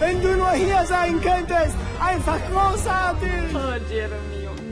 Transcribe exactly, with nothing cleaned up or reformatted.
Wenn du nur hier sein könntest. Einfach großartig. Oh, Jeremy,